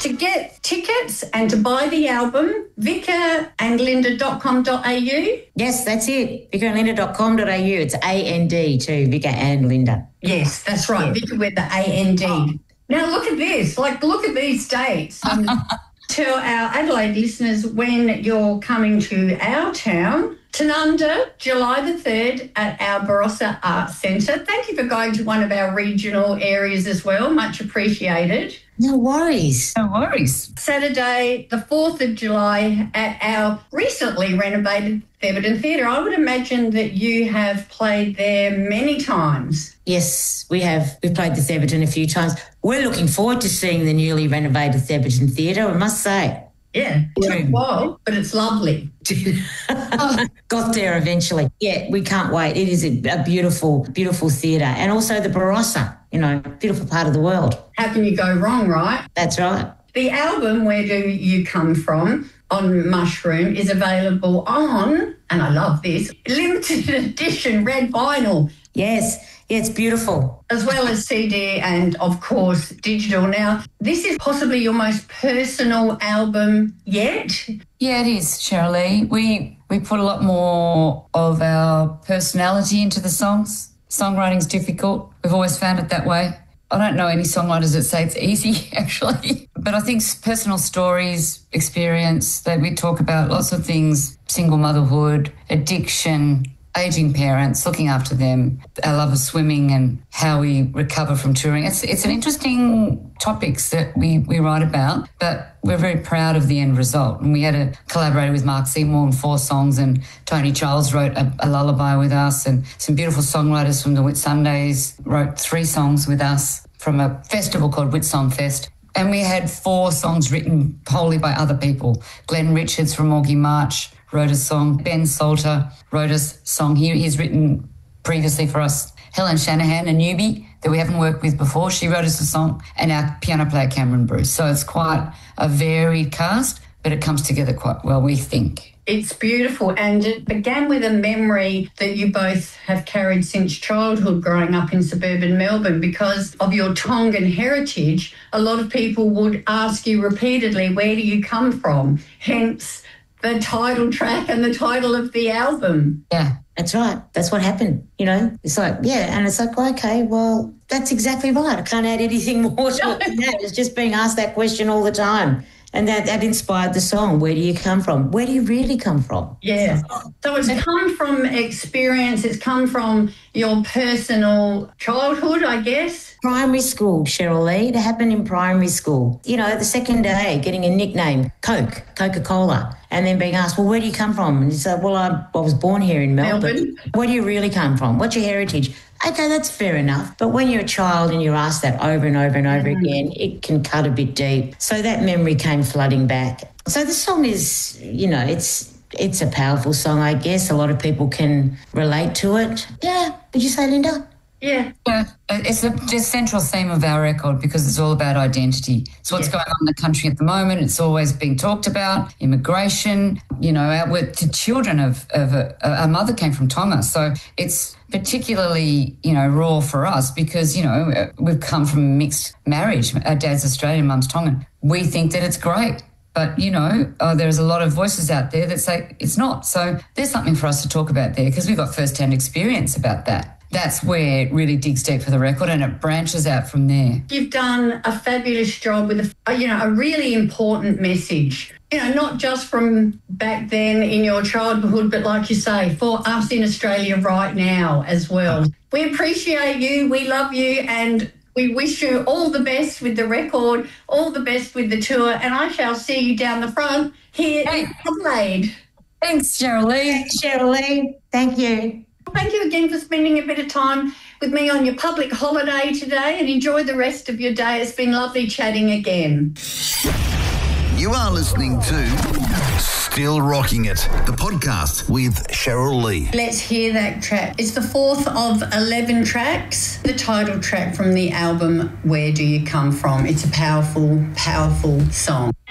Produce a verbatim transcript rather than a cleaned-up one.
To get tickets and to buy the album, vicar and linda dot com dot a u. Yes, that's it. vicar and linda dot com dot a u. It's A N D too, Vicar and Linda. Yes, that's right. Yeah. Vicar with the A N D. Oh. Now look at this. Like, look at these dates. Um, tell our Adelaide listeners when you're coming to our town. Tanunda, July the third at our Barossa Arts Centre. Thank you for going to one of our regional areas as well. Much appreciated. No worries. No worries. Saturday, the fourth of July at our recently renovated Thebarton Theatre. I would imagine that you have played there many times. Yes, we have. We've played the Thebarton a few times. We're looking forward to seeing the newly renovated Thebarton Theatre, I must say. Yeah, it took a while, but it's lovely. Got there eventually. Yeah, we can't wait. It is a, a beautiful, beautiful theatre. And also the Barossa, you know, beautiful part of the world. How can you go wrong, right? That's right. The album, Where Do You Come From, on Mushroom is available on, and I love this, limited edition red vinyl. Yes, yeah, it's beautiful. As well as C D and, of course, digital. Now, this is possibly your most personal album yet. Yeah, it is, Cheryl Lee. We, we put a lot more of our personality into the songs. Songwriting's difficult. We've always found it that way. I don't know any songwriters that say it's easy, actually. But I think personal stories, experience, that we talk about lots of things, single motherhood, addiction, ageing parents, looking after them, our love of swimming and how we recover from touring. It's it's an interesting topics that we, we write about, but we're very proud of the end result. And we had a collaborator with Mark Seymour on four songs, and Tony Charles wrote a, a lullaby with us, and some beautiful songwriters from the Whitsundays wrote three songs with us from a festival called Whitsong Fest. And we had four songs written wholly by other people. Glenn Richards from Augie March wrote a song. Ben Salter wrote a song. He, he's written previously for us. Helen Shanahan, a newbie that we haven't worked with before, she wrote us a song. And our piano player, Cameron Bruce. So it's quite a varied cast, but it comes together quite well, we think. It's beautiful, and it began with a memory that you both have carried since childhood growing up in suburban Melbourne. Because of your Tongan heritage, a lot of people would ask you repeatedly, where do you come from? Hence the title track and the title of the album. Yeah, that's right. That's what happened, you know. It's like, yeah, and it's like, well, okay, well, that's exactly right. I can't add anything more to it than that. It's just being asked that question all the time. And that, that inspired the song, Where Do You Come From? Where do you really come from? Yeah. So it's come from experience, it's come from your personal childhood, I guess. Primary school, Cheryl Lee. It happened in primary school. You know, the second day, getting a nickname, Coke, Coca-Cola, and then being asked, well, where do you come from? And you say, well, I, I was born here in Melbourne. Melbourne. Where do you really come from? What's your heritage? Okay, that's fair enough. But when you're a child and you're asked that over and over and over mm-hmm. again, it can cut a bit deep. So that memory came flooding back. So the song is, you know, it's it's a powerful song, I guess. A lot of people can relate to it. Yeah. Would you say, Linda? Yeah. Yeah. It's a just central theme of our record because it's all about identity. It's what's yeah. going on in the country at the moment. It's always being talked about. Immigration, you know, our, we're the children of, of a, our mother came from Tonga. So it's particularly, you know, raw for us because, you know, we've come from a mixed marriage. Our dad's Australian, mum's Tongan. We think that it's great. But, you know, uh, there's a lot of voices out there that say it's not. So there's something for us to talk about there because we've got first-hand experience about that. That's where it really digs deep for the record and it branches out from there. You've done a fabulous job with, a, you know, a really important message. You know, not just from back then in your childhood, but like you say, for us in Australia right now as well. We appreciate you, we love you, and we wish you all the best with the record, all the best with the tour, and I shall see you down the front here hey. in Adelaide. Thanks, Cheryl Lee. Thanks, Cheryl Lee. Thank you. Thank you again for spending a bit of time with me on your public holiday today, and enjoy the rest of your day. It's been lovely chatting again. You are listening to Still Rocking It, the podcast with Cheryl Lee. Let's hear that track. It's the fourth of eleven tracks, the title track from the album Where Do You Come From? It's a powerful, powerful song.